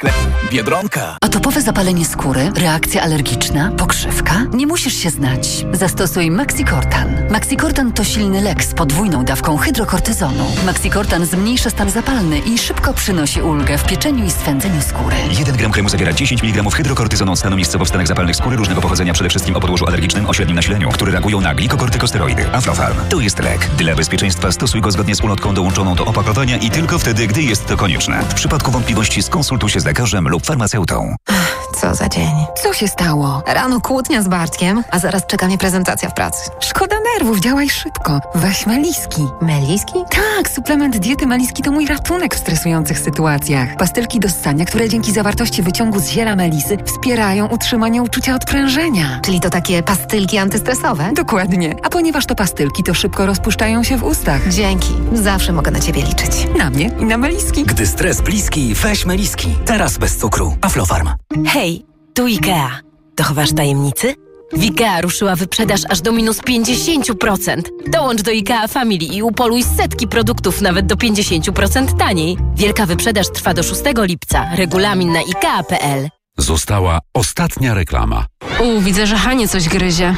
sklepu Biedronka. Atopowe zapalenie skóry, reakcja alergiczna, pokrzywka? Nie musisz się znać. Zastosuj Maxicortan. Maxicortan to silny lek z podwójną dawką hydrokortyzonu. Maxicortan zmniejsza stan zapalny i szybko przynosi ulgę w pieczeniu i swędzeniu skóry. 1 gram kremu zawiera 10 mg hydrokortyzonu od stanu miejscowo w stanach zapalnych skóry różnego pochodzenia, przede wszystkim o podłożu alergicznym o średnim nasileniu, które reagują na glikokortykosteroidy. Aflofarm to jest lek. Dla bezpieczeństwa stosuj go zgodnie z ulotką dołączoną do opakowania i tylko wtedy, gdy jest to konieczne. W przypadku wątpliwości skonsultuj się z lekarzem lub farmaceutą. Co za dzień. Co się stało? Rano kłótnia z Bartkiem, a zaraz czeka mnie prezentacja w pracy. Szkoda nerwów, działaj szybko. Weź Meliski. Meliski? Tak, suplement diety Meliski to mój ratunek w stresujących sytuacjach. Pastylki do ssania, które dzięki zawartości wyciągu z ziela melisy wspierają utrzymanie uczucia odprężenia. Czyli to takie pastylki antystresowe? Dokładnie. A ponieważ to pastylki, to szybko rozpuszczają się w ustach. Dzięki. Zawsze mogę na ciebie liczyć. Na mnie i na Meliski. Gdy stres bliski, weź Meliski. Teraz bez cukru. Aflofarm. Hej, tu IKEA. Dochowasz tajemnicy? W IKEA ruszyła wyprzedaż aż do minus 50%. Dołącz do IKEA Family i upoluj setki produktów nawet do 50% taniej. Wielka wyprzedaż trwa do 6 lipca. Regulamin na ikea.pl. Została ostatnia reklama. Widzę, że Hanie coś gryzie.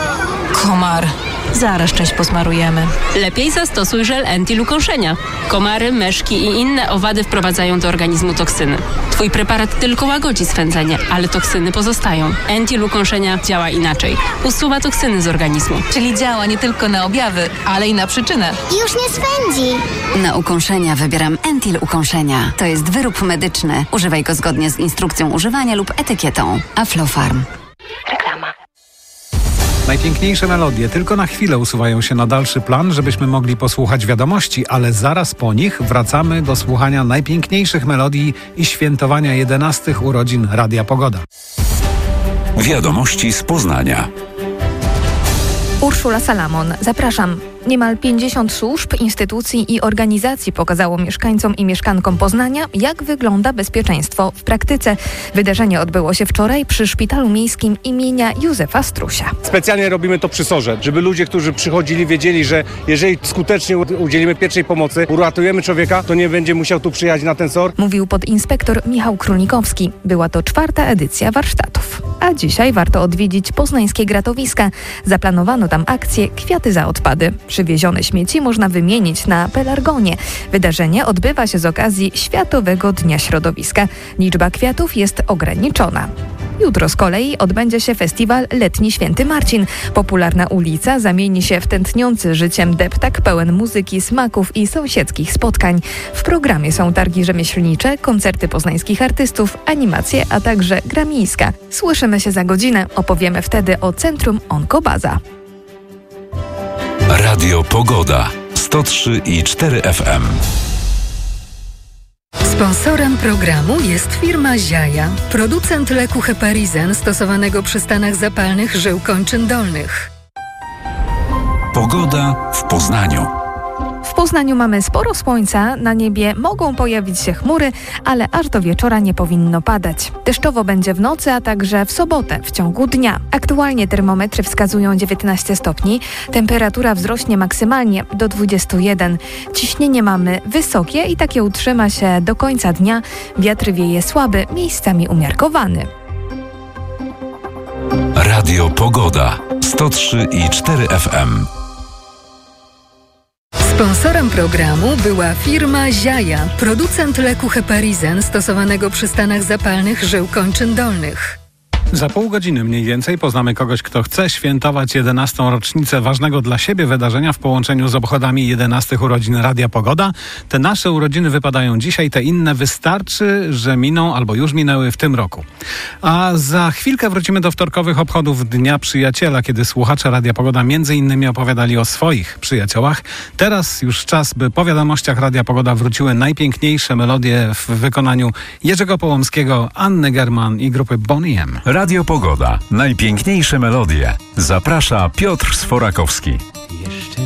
Komar. Zaraz część posmarujemy. Lepiej zastosuj żel Entil ukąszenia. Komary, myszki i inne owady wprowadzają do organizmu toksyny. Twój preparat tylko łagodzi swędzenie, ale toksyny pozostają. Entil ukąszenia działa inaczej. Usuwa toksyny z organizmu. Czyli działa nie tylko na objawy, ale i na przyczynę. Już nie swędzi. Na ukąszenia wybieram Entil ukąszenia. To jest wyrób medyczny. Używaj go zgodnie z instrukcją używania lub etykietą. Aflofarm. Reklama. Najpiękniejsze melodie tylko na chwilę usuwają się na dalszy plan, żebyśmy mogli posłuchać wiadomości, ale zaraz po nich wracamy do słuchania najpiękniejszych melodii i świętowania 11 urodzin Radia Pogoda. Wiadomości z Poznania. Urszula Salamon. Zapraszam. Niemal 50 służb, instytucji i organizacji pokazało mieszkańcom i mieszkankom Poznania, jak wygląda bezpieczeństwo w praktyce. Wydarzenie odbyło się wczoraj przy Szpitalu Miejskim imienia Józefa Strusia. Specjalnie robimy to przy SOR-ze, żeby ludzie, którzy przychodzili, wiedzieli, że jeżeli skutecznie udzielimy pierwszej pomocy, uratujemy człowieka, to nie będzie musiał tu przyjechać na ten SOR. Mówił podinspektor Michał Królikowski. Była to 4. edycja warsztatów. A dzisiaj warto odwiedzić poznańskie gratowiska. Zaplanowano tam akcję Kwiaty za odpady. Przywiezione śmieci można wymienić na pelargonie. Wydarzenie odbywa się z okazji Światowego Dnia Środowiska. Liczba kwiatów jest ograniczona. Jutro z kolei odbędzie się festiwal Letni Święty Marcin. Popularna ulica zamieni się w tętniący życiem deptak pełen muzyki, smaków i sąsiedzkich spotkań. W programie są targi rzemieślnicze, koncerty poznańskich artystów, animacje, a także gra miejska. Słyszymy się za godzinę. Opowiemy wtedy o Centrum Onkobaza. Radio Pogoda 103,4 FM. Sponsorem programu jest firma Ziaja, producent leku Heparizen stosowanego przy stanach zapalnych żył kończyn dolnych. Pogoda w Poznaniu. W Poznaniu mamy sporo słońca, na niebie mogą pojawić się chmury, ale aż do wieczora nie powinno padać. Deszczowo będzie w nocy, a także w sobotę w ciągu dnia. Aktualnie termometry wskazują 19 stopni, temperatura wzrośnie maksymalnie do 21. Ciśnienie mamy wysokie i takie utrzyma się do końca dnia. Wiatr wieje słaby, miejscami umiarkowany. Radio Pogoda 103,4 FM. Sponsorem programu była firma Ziaja, producent leku Heparizen stosowanego przy stanach zapalnych żył kończyn dolnych. Za pół godziny mniej więcej poznamy kogoś, kto chce świętować 11. rocznicę ważnego dla siebie wydarzenia w połączeniu z obchodami 11 urodzin Radia Pogoda. Te nasze urodziny wypadają dzisiaj, te inne wystarczy, że miną albo już minęły w tym roku. A za chwilkę wrócimy do wtorkowych obchodów Dnia Przyjaciela, kiedy słuchacze Radia Pogoda między innymi opowiadali o swoich przyjaciołach. Teraz już czas, by po wiadomościach Radia Pogoda wróciły najpiękniejsze melodie w wykonaniu Jerzego Połomskiego, Anny German i grupy Boney M. Radio Pogoda. Najpiękniejsze melodie. Zaprasza Piotr Sforakowski.